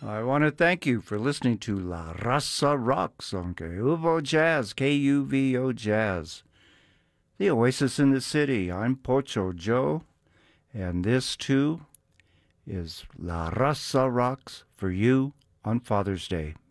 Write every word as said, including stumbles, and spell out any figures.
I want to thank you for listening to La Raza Rocks on Kuvo Jazz, K U V O Jazz. The Oasis in the City. I'm Pocho Joe, and this too is La Raza Rocks for you on Father's Day.